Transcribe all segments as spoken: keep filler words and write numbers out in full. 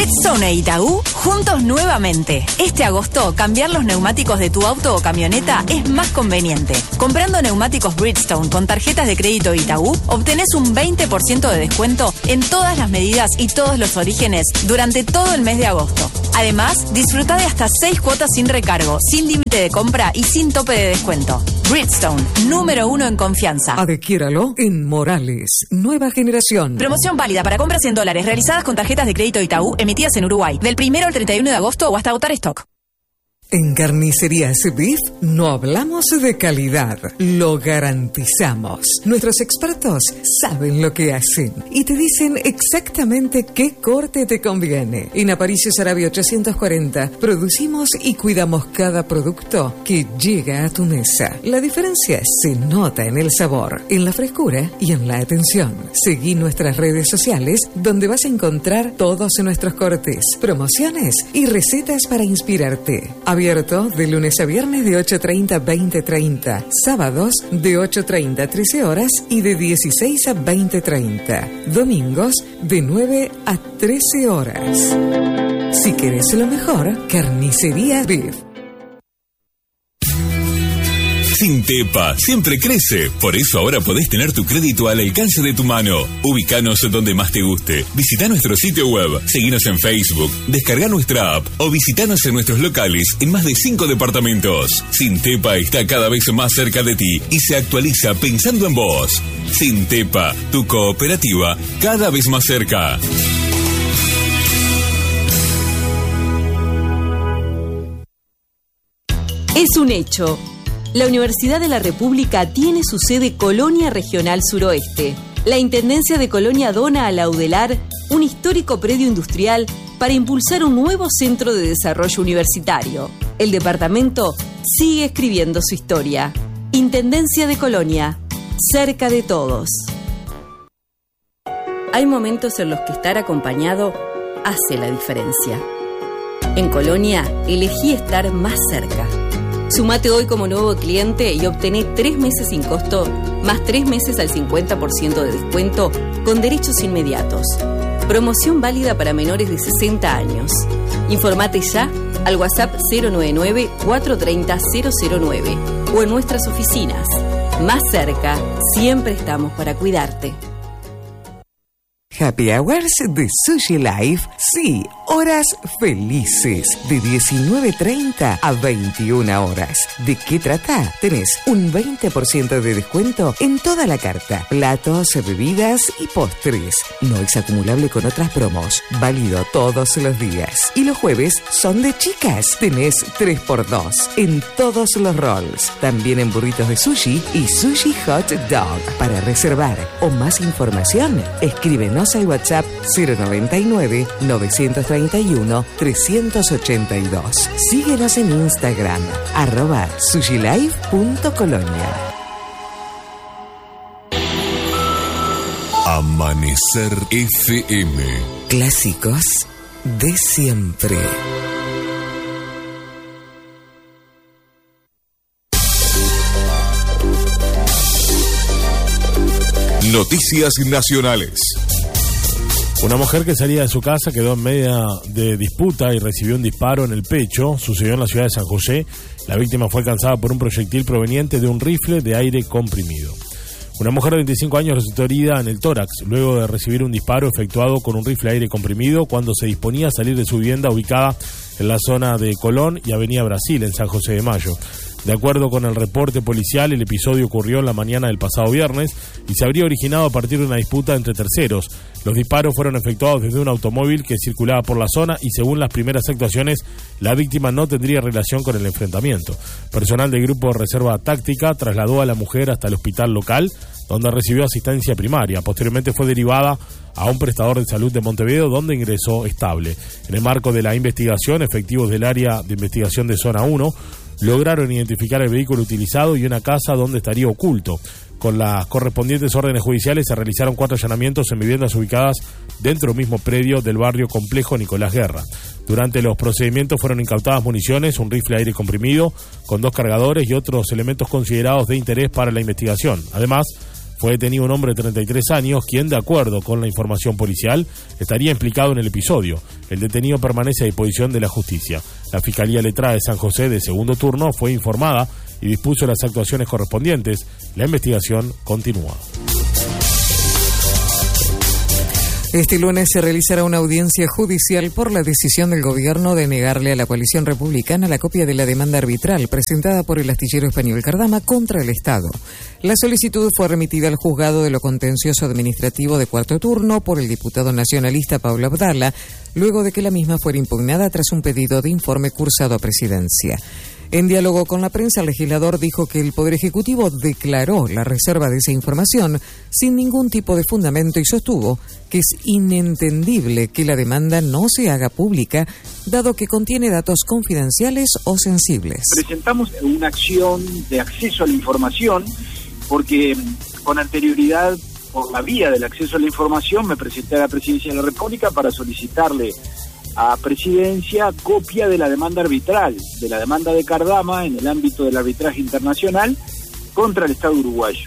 Bridgestone e Itaú, juntos nuevamente. Este agosto, cambiar los neumáticos de tu auto o camioneta es más conveniente. Comprando neumáticos Bridgestone con tarjetas de crédito Itaú, obtenés un veinte por ciento de descuento en todas las medidas y todos los orígenes durante todo el mes de agosto. Además, disfruta de hasta seis cuotas sin recargo, sin límite de compra y sin tope de descuento. Bridgestone, número uno en confianza. Adquiéralo en Morales, nueva generación. Promoción válida para compras en dólares realizadas con tarjetas de crédito Itaú emitidas en Uruguay, del primero al treinta y uno de agosto o hasta agotar stock. En Carnicerías Beef no hablamos de calidad, lo garantizamos. Nuestros expertos saben lo que hacen y te dicen exactamente qué corte te conviene. En Aparicio Saravia ochocientos cuarenta producimos y cuidamos cada producto que llega a tu mesa. La diferencia se nota en el sabor, en la frescura y en la atención. Seguí nuestras redes sociales donde vas a encontrar todos nuestros cortes, promociones y recetas para inspirarte. Abierto de lunes a viernes de ocho treinta a veinte treinta, sábados de ocho treinta a trece horas y de dieciséis a veinte treinta, domingos de nueve a trece horas. Si querés lo mejor, Carnicería Beef. Sintepa siempre crece, por eso ahora podés tener tu crédito al alcance de tu mano. Ubícanos donde más te guste. Visita nuestro sitio web, seguinos en Facebook, descarga nuestra app o visitanos en nuestros locales en más de cinco departamentos. Sintepa está cada vez más cerca de ti y se actualiza pensando en vos. Sintepa, tu cooperativa cada vez más cerca. Es un hecho. La Universidad de la República tiene su sede Colonia Regional Suroeste. La Intendencia de Colonia dona a la UDELAR un histórico predio industrial para impulsar un nuevo centro de desarrollo universitario. El departamento sigue escribiendo su historia. Intendencia de Colonia, cerca de todos. Hay momentos en los que estar acompañado hace la diferencia. En Colonia, elegí estar más cerca. Sumate hoy como nuevo cliente y obtené tres meses sin costo, más tres meses al cincuenta por ciento de descuento con derechos inmediatos. Promoción válida para menores de sesenta años. Informate ya al WhatsApp cero nueve nueve, cuatro tres cero, cero cero nueve o en nuestras oficinas. Más cerca, siempre estamos para cuidarte. Happy Hours de Sushi Life, sí, horas felices, de diecinueve treinta a veintiuna horas. ¿De qué trata? Tenés un veinte por ciento de descuento en toda la carta, platos, bebidas y postres. No es acumulable con otras promos, válido todos los días. Y los jueves son de chicas, tenés tres por dos en todos los rolls. También en burritos de sushi y sushi hot dog. Para reservar o más información, escríbenos al WhatsApp cero noventa y nueve, novecientos treinta y uno, trescientos ochenta y dos. Síguenos en Instagram, arroba sushilife punto colonia. Amanecer F M. Clásicos de siempre. Noticias nacionales. Una mujer que salía de su casa quedó en media de disputa y recibió un disparo en el pecho. Sucedió en la ciudad de San José. La víctima fue alcanzada por un proyectil proveniente de un rifle de aire comprimido. Una mujer de veinticinco años resultó herida en el tórax luego de recibir un disparo efectuado con un rifle de aire comprimido cuando se disponía a salir de su vivienda ubicada en la zona de Colón y Avenida Brasil, en San José de Mayo. De acuerdo con el reporte policial, el episodio ocurrió en la mañana del pasado viernes y se habría originado a partir de una disputa entre terceros. Los disparos fueron efectuados desde un automóvil que circulaba por la zona y, según las primeras actuaciones, la víctima no tendría relación con el enfrentamiento. Personal del Grupo de Reserva Táctica trasladó a la mujer hasta el hospital local, donde recibió asistencia primaria. Posteriormente fue derivada a un prestador de salud de Montevideo, donde ingresó estable. En el marco de la investigación, efectivos del área de investigación de Zona uno lograron identificar el vehículo utilizado y una casa donde estaría oculto. Con las correspondientes órdenes judiciales se realizaron cuatro allanamientos en viviendas ubicadas dentro del mismo predio del barrio Complejo Nicolás Guerra. Durante los procedimientos fueron incautadas municiones, un rifle de aire comprimido con dos cargadores y otros elementos considerados de interés para la investigación. Además, fue detenido un hombre de treinta y tres años, quien, de acuerdo con la información policial, estaría implicado en el episodio. El detenido permanece a disposición de la justicia. La Fiscalía Letrada de San José, de segundo turno, fue informada y dispuso las actuaciones correspondientes. La investigación continúa. Este lunes se realizará una audiencia judicial por la decisión del gobierno de negarle a la coalición republicana la copia de la demanda arbitral presentada por el astillero español Cardama contra el Estado. La solicitud fue remitida al juzgado de lo contencioso administrativo de cuarto turno por el diputado nacionalista Pablo Abdala, luego de que la misma fuera impugnada tras un pedido de informe cursado a presidencia. En diálogo con la prensa, el legislador dijo que el Poder Ejecutivo declaró la reserva de esa información sin ningún tipo de fundamento y sostuvo que es inentendible que la demanda no se haga pública, dado que contiene datos confidenciales o sensibles. Presentamos una acción de acceso a la información porque con anterioridad, por la vía del acceso a la información, me presenté a la Presidencia de la República para solicitarle a Presidencia copia de la demanda arbitral, de la demanda de Cardama en el ámbito del arbitraje internacional contra el Estado uruguayo.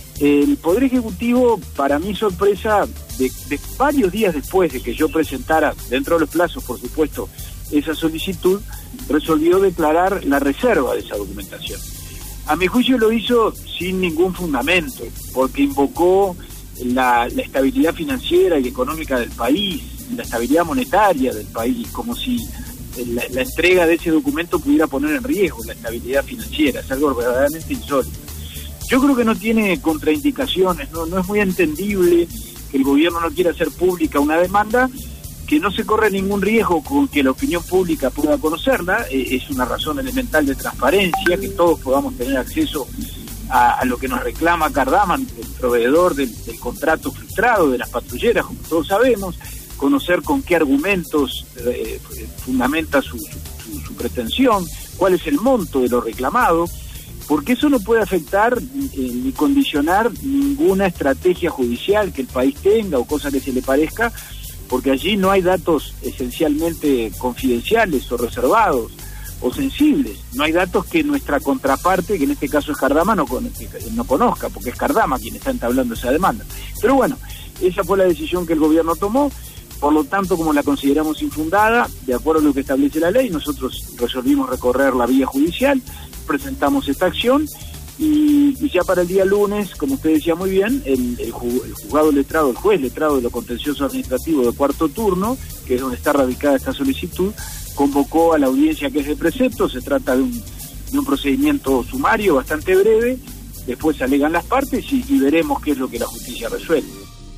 El Poder Ejecutivo, para mi sorpresa, de, de varios días después de que yo presentara, dentro de los plazos por supuesto, esa solicitud, resolvió declarar la reserva de esa documentación. A mi juicio lo hizo sin ningún fundamento, porque invocó la, la estabilidad financiera y económica del país, la estabilidad monetaria del país, como si la, la entrega de ese documento pudiera poner en riesgo la estabilidad financiera. Es algo verdaderamente insólito. Yo creo que no tiene contraindicaciones, no, no es muy entendible que el gobierno no quiera hacer pública una demanda, que no se corre ningún riesgo con que la opinión pública pueda conocerla. Eh, es una razón elemental de transparencia, que todos podamos tener acceso a, a lo que nos reclama Cardama, el proveedor del, del contrato frustrado de las patrulleras, como todos sabemos, conocer con qué argumentos eh, fundamenta su, su, su pretensión, cuál es el monto de lo reclamado, porque eso no puede afectar eh, ni condicionar ninguna estrategia judicial que el país tenga o cosa que se le parezca, porque allí no hay datos esencialmente confidenciales o reservados o sensibles, no hay datos que nuestra contraparte, que en este caso es Cardama, no, no conozca, porque es Cardama quien está entablando esa demanda. Pero bueno, esa fue la decisión que el gobierno tomó. Por lo tanto, como la consideramos infundada, de acuerdo a lo que establece la ley, nosotros resolvimos recorrer la vía judicial, presentamos esta acción y, y ya para el día lunes, como usted decía muy bien, el, el, el juzgado letrado, el juez letrado de lo contencioso administrativo de cuarto turno, que es donde está radicada esta solicitud, convocó a la audiencia que es de precepto. Se trata de un, de un procedimiento sumario bastante breve, después se alegan las partes y, y veremos qué es lo que la justicia resuelve.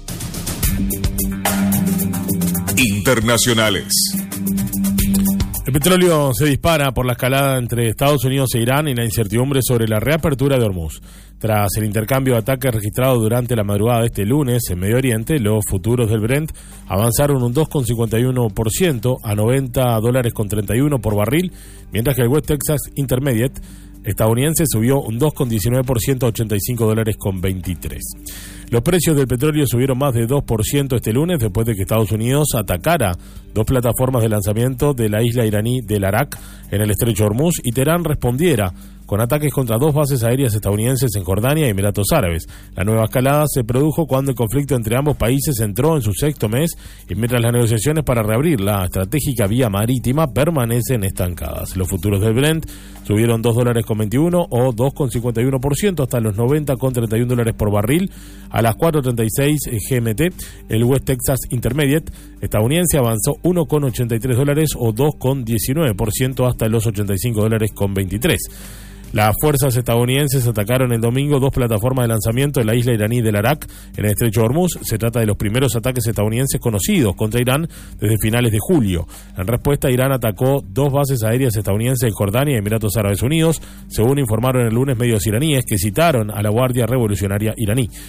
Internacionales. El petróleo se dispara por la escalada entre Estados Unidos e Irán y la incertidumbre sobre la reapertura de Hormuz. Tras el intercambio de ataques registrado durante la madrugada de este lunes en Medio Oriente, los futuros del Brent avanzaron un dos coma cincuenta y uno por ciento a noventa dólares con treinta y uno por barril, mientras que el West Texas Intermediate estadounidense subió un dos coma diecinueve por ciento a ochenta y cinco dólares con veintitrés. Los precios del petróleo subieron más de dos por ciento este lunes después de que Estados Unidos atacara dos plataformas de lanzamiento de la isla iraní del Arak en el estrecho Hormuz y Teherán respondiera con ataques contra dos bases aéreas estadounidenses en Jordania y Emiratos Árabes. La nueva escalada se produjo cuando el conflicto entre ambos países entró en su sexto mes y mientras las negociaciones para reabrir la estratégica vía marítima permanecen estancadas. Los futuros del Brent subieron dos dólares con veintiuno o dos coma cincuenta y uno por ciento hasta los noventa con treinta y un dólares por barril. A las cuatro treinta y seis G M T, el West Texas Intermediate estadounidense avanzó uno coma ochenta y tres dólares o dos coma diecinueve por ciento hasta los ochenta y cinco dólares con veintitrés. Las fuerzas estadounidenses atacaron el domingo dos plataformas de lanzamiento en la isla iraní del Arak, en el estrecho Hormuz. Se trata de los primeros ataques estadounidenses conocidos contra Irán desde finales de julio. En respuesta, Irán atacó dos bases aéreas estadounidenses en Jordania y Emiratos Árabes Unidos, según informaron el lunes medios iraníes que citaron a la Guardia Revolucionaria iraní.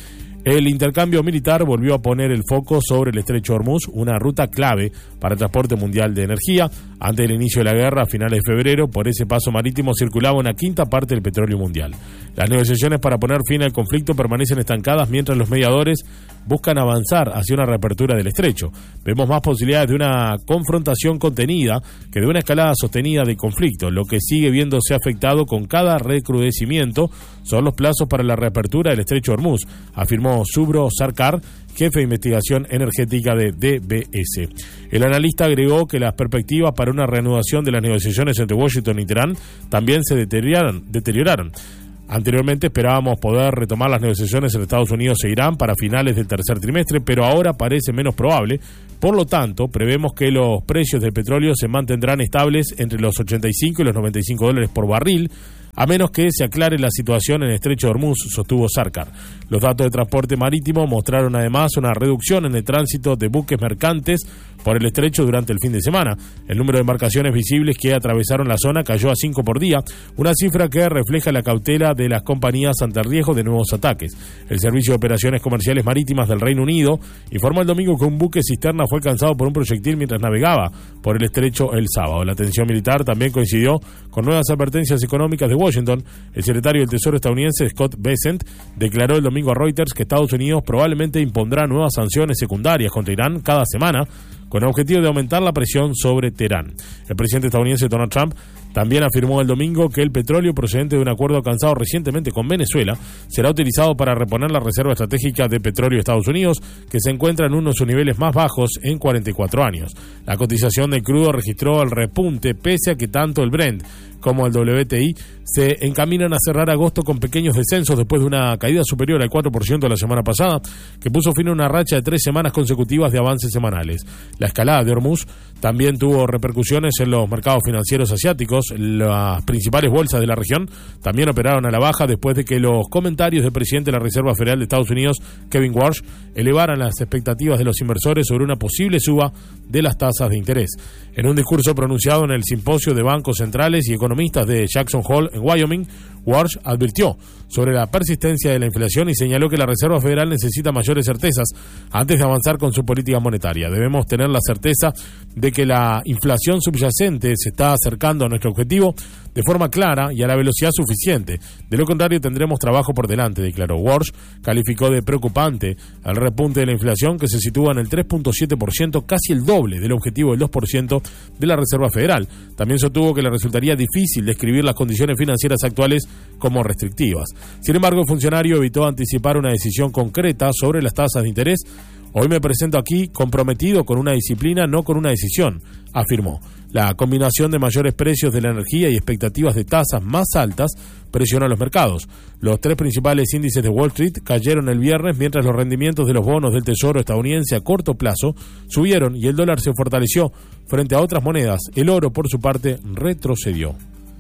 El intercambio militar volvió a poner el foco sobre el estrecho de Hormuz, una ruta clave para el transporte mundial de energía. Antes del inicio de la guerra, a finales de febrero, por ese paso marítimo circulaba una quinta parte del petróleo mundial. Las negociaciones para poner fin al conflicto permanecen estancadas mientras los mediadores buscan avanzar hacia una reapertura del estrecho. Vemos más posibilidades de una confrontación contenida que de una escalada sostenida del conflicto. Lo que sigue viéndose afectado con cada recrudecimiento son los plazos para la reapertura del estrecho de Hormuz, afirmó Subro Sarkar, jefe de investigación energética de D B S. El analista agregó que las perspectivas para una reanudación de las negociaciones entre Washington y Teherán también se deterioraron. deterioraron. Anteriormente esperábamos poder retomar las negociaciones entre Estados Unidos e Irán para finales del tercer trimestre, pero ahora parece menos probable. Por lo tanto, prevemos que los precios del petróleo se mantendrán estables entre los ochenta y cinco y los noventa y cinco dólares por barril, a menos que se aclare la situación en el estrecho de Hormuz, sostuvo Sarkar. Los datos de transporte marítimo mostraron además una reducción en el tránsito de buques mercantes por el estrecho durante el fin de semana. El número de embarcaciones visibles que atravesaron la zona cayó a cinco por día, una cifra que refleja la cautela de las compañías ante el riesgo de nuevos ataques. El Servicio de Operaciones Comerciales Marítimas del Reino Unido informó el domingo que un buque cisterna fue alcanzado por un proyectil mientras navegaba por el estrecho el sábado. La tensión militar también coincidió con nuevas advertencias económicas de Washington. El secretario del Tesoro estadounidense Scott Bessent declaró el domingo a Reuters que Estados Unidos probablemente impondrá nuevas sanciones secundarias contra Irán cada semana con el objetivo de aumentar la presión sobre Teherán. El presidente estadounidense Donald Trump también afirmó el domingo que el petróleo procedente de un acuerdo alcanzado recientemente con Venezuela será utilizado para reponer la reserva estratégica de petróleo de Estados Unidos, que se encuentra en uno de sus niveles más bajos en cuarenta y cuatro años. La cotización del crudo registró el repunte pese a que tanto el Brent como el W T I se encaminan a cerrar agosto con pequeños descensos después de una caída superior al cuatro por ciento la semana pasada, que puso fin a una racha de tres semanas consecutivas de avances semanales. La escalada de Hormuz también tuvo repercusiones en los mercados financieros asiáticos. Las principales bolsas de la región también operaron a la baja después de que los comentarios del presidente de la Reserva Federal de Estados Unidos, Kevin Warsh, elevaran las expectativas de los inversores sobre una posible suba de las tasas de interés. En un discurso pronunciado en el simposio de bancos centrales y economistas de Jackson Hole en Wyoming, Warsh advirtió sobre la persistencia de la inflación y señaló que la Reserva Federal necesita mayores certezas antes de avanzar con su política monetaria. Debemos tener la certeza de que la inflación subyacente se está acercando a nuestro objetivo de forma clara y a la velocidad suficiente. De lo contrario, tendremos trabajo por delante, declaró. Warsh calificó de preocupante el repunte de la inflación, que se sitúa en el tres punto siete por ciento, casi el doble del objetivo del dos por ciento de la Reserva Federal. También sostuvo que le resultaría difícil describir las condiciones financieras actuales como restrictivas. Sin embargo, el funcionario evitó anticipar una decisión concreta sobre las tasas de interés. Hoy me presento aquí comprometido con una disciplina, no con una decisión, afirmó. La combinación de mayores precios de la energía y expectativas de tasas más altas presiona los mercados. Los tres principales índices de Wall Street cayeron el viernes, mientras los rendimientos de los bonos del Tesoro estadounidense a corto plazo subieron y el dólar se fortaleció frente a otras monedas. El oro, por su parte, retrocedió.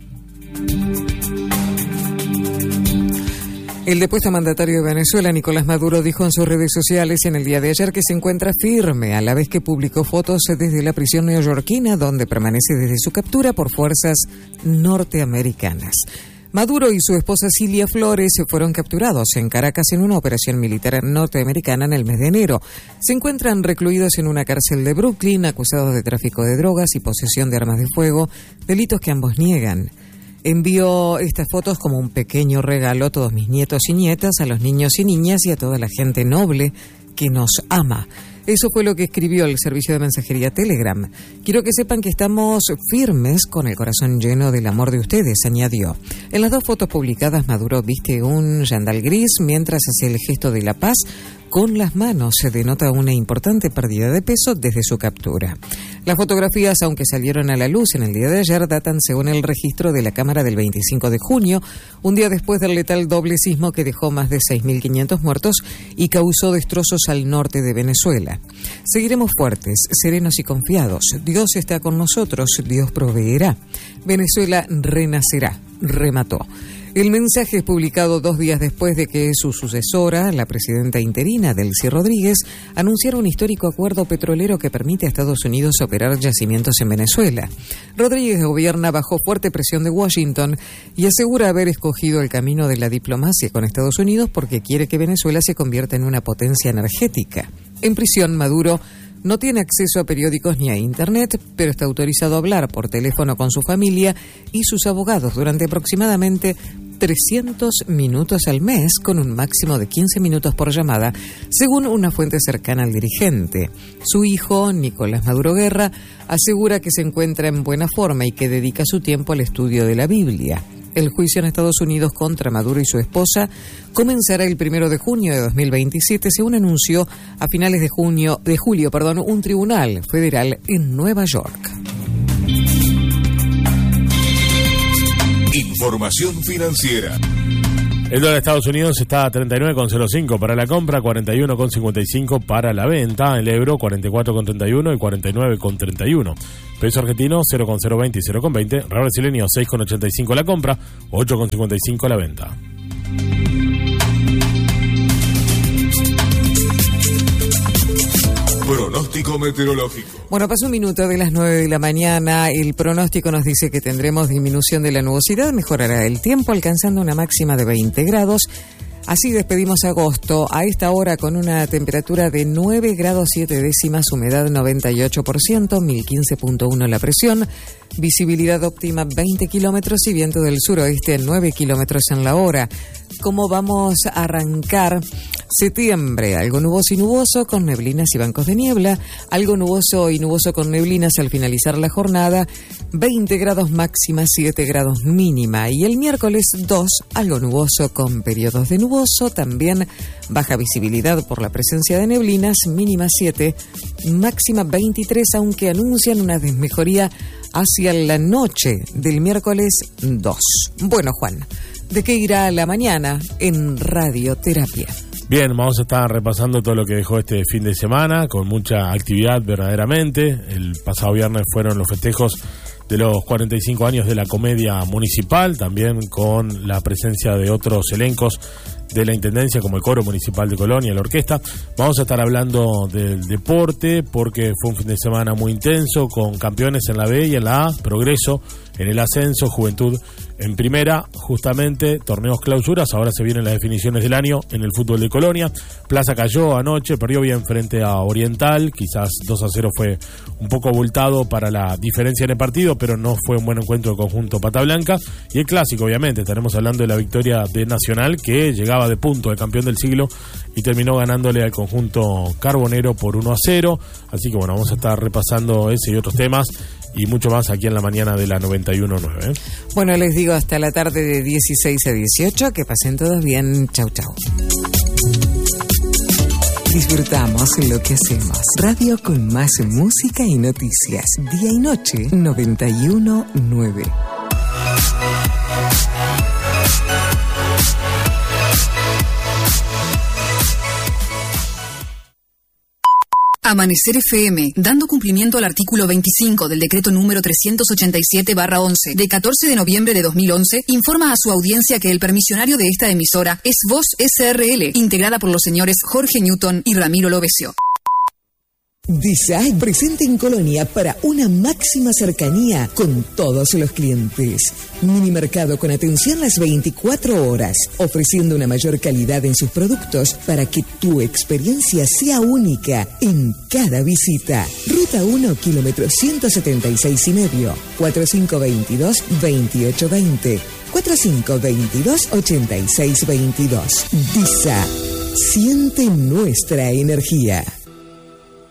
El depuesto mandatario de Venezuela, Nicolás Maduro, dijo en sus redes sociales en el día de ayer que se encuentra firme, a la vez que publicó fotos desde la prisión neoyorquina, donde permanece desde su captura por fuerzas norteamericanas. Maduro y su esposa Cilia Flores fueron capturados en Caracas en una operación militar norteamericana en el mes de enero. Se encuentran recluidos en una cárcel de Brooklyn, acusados de tráfico de drogas y posesión de armas de fuego, delitos que ambos niegan. Envío estas fotos como un pequeño regalo a todos mis nietos y nietas, a los niños y niñas y a toda la gente noble que nos ama. Eso fue lo que escribió el servicio de mensajería Telegram. Quiero que sepan que estamos firmes con el corazón lleno del amor de ustedes, añadió. En las dos fotos publicadas, Maduro viste un yandal gris mientras hace el gesto de la paz con las manos. Se denota una importante pérdida de peso desde su captura. Las fotografías, aunque salieron a la luz en el día de ayer, datan según el registro de la Cámara del veinticinco de junio, un día después del letal doble sismo que dejó más de seis mil quinientos muertos y causó destrozos al norte de Venezuela. Seguiremos fuertes, serenos y confiados. Dios está con nosotros, Dios proveerá. Venezuela renacerá, remató. El mensaje es publicado dos días después de que su sucesora, la presidenta interina, Delcy Rodríguez, anunciara un histórico acuerdo petrolero que permite a Estados Unidos operar yacimientos en Venezuela. Rodríguez gobierna bajo fuerte presión de Washington y asegura haber escogido el camino de la diplomacia con Estados Unidos porque quiere que Venezuela se convierta en una potencia energética. En prisión, Maduro no tiene acceso a periódicos ni a Internet, pero está autorizado a hablar por teléfono con su familia y sus abogados durante aproximadamente trescientos minutos al mes, con un máximo de quince minutos por llamada, según una fuente cercana al dirigente. Su hijo, Nicolás Maduro Guerra, asegura que se encuentra en buena forma y que dedica su tiempo al estudio de la Biblia. El juicio en Estados Unidos contra Maduro y su esposa comenzará el primero de junio de dos mil veintisiete, según anunció a finales de junio, de julio, perdón, un tribunal federal en Nueva York. Información financiera. El dólar de Estados Unidos está a treinta y nueve con cero cinco para la compra, cuarenta y uno con cincuenta y cinco para la venta. El euro cuarenta y cuatro con treinta y uno y cuarenta y nueve con treinta y uno. Peso argentino cero con cero veinte y cero con veinte. Real brasileño seis con ochenta y cinco la compra, ocho con cincuenta y cinco la venta. Pronóstico meteorológico. Bueno, pasó un minuto de las nueve de la mañana. El pronóstico nos dice que tendremos disminución de la nubosidad, mejorará el tiempo alcanzando una máxima de veinte grados. Así despedimos agosto a esta hora con una temperatura de nueve grados siete décimas, humedad noventa y ocho por ciento, mil quince punto uno la presión, visibilidad óptima veinte kilómetros y viento del suroeste nueve kilómetros en la hora. ¿Cómo vamos a arrancar septiembre? Algo nuboso y nuboso con neblinas y bancos de niebla, algo nuboso y nuboso con neblinas al finalizar la jornada, veinte grados máxima, siete grados mínima. Y el miércoles dos, algo nuboso con periodos de nuboso, también baja visibilidad por la presencia de neblinas, mínima siete, máxima veintitrés, aunque anuncian una desmejoría hacia la noche del miércoles dos. Bueno, Juan, ¿de qué irá la mañana en Radioterapia? Bien, vamos a estar repasando todo lo que dejó este fin de semana, con mucha actividad verdaderamente. El pasado viernes fueron los festejos de los cuarenta y cinco años de la Comedia Municipal, también con la presencia de otros elencos de la Intendencia, como el Coro Municipal de Colonia, la orquesta. Vamos a estar hablando del deporte, porque fue un fin de semana muy intenso, con campeones en la B y en la A, progreso en el ascenso, Juventud en primera, justamente, torneos clausuras, ahora se vienen las definiciones del año en el fútbol de Colonia. Plaza cayó anoche, perdió bien frente a Oriental, quizás dos a cero fue un poco abultado para la diferencia en el partido, pero no fue un buen encuentro del conjunto Pata Blanca. Y el clásico, obviamente, estaremos hablando de la victoria de Nacional, que llegaba de punto de campeón del siglo y terminó ganándole al conjunto carbonero por uno a cero. Así que bueno, vamos a estar repasando ese y otros temas y mucho más aquí en la mañana de la noventa y uno punto nueve. ¿eh? Bueno, les digo hasta la tarde de dieciséis a dieciocho, que pasen todos bien. Chau, chau. Disfrutamos lo que hacemos. Radio con más música y noticias. Día y noche, noventa y uno punto nueve. Amanecer F M, dando cumplimiento al artículo veinticinco del decreto número trescientos ochenta y siete barra once de catorce de noviembre de dos mil once, informa a su audiencia que el permisionario de esta emisora es Voz S R L, integrada por los señores Jorge Newton y Ramiro Lovesio. D S A presente en Colonia para una máxima cercanía con todos los clientes. Minimercado con atención las veinticuatro horas, ofreciendo una mayor calidad en sus productos para que tu experiencia sea única en cada visita. Ruta uno, kilómetro ciento setenta y seis y medio, cuatro cinco dos dos, veintiocho veinte, cuatro cinco dos dos, ochenta y seis veintidós. D S A, siente nuestra energía.